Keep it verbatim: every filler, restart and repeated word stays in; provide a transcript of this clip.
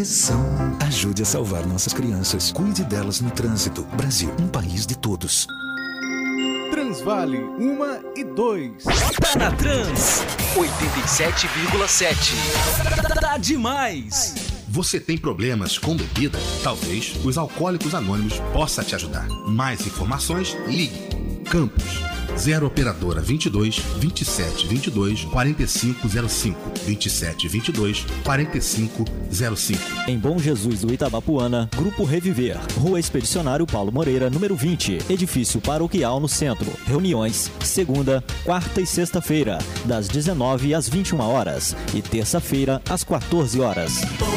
proteção. Ajude a salvar nossas crianças. Cuide delas no trânsito. Brasil, um país de todos. Transvale, uma e dois. Tá na Trans, oitenta e sete vírgula sete. Tá demais. Você tem problemas com bebida? Talvez os Alcoólicos Anônimos possa te ajudar. Mais informações, ligue. Campos, zero operadora vinte e dois, vinte e sete, vinte e dois, quarenta e cinco zero cinco, vinte e sete, vinte e dois, quarenta e cinco zero cinco. Em Bom Jesus do Itabapuana, Grupo Reviver, Rua Expedicionário Paulo Moreira, número vinte, Edifício Paroquial no Centro. Reuniões, segunda, quarta e sexta-feira, das dezenove às vinte e uma horas e terça-feira às quatorze horas.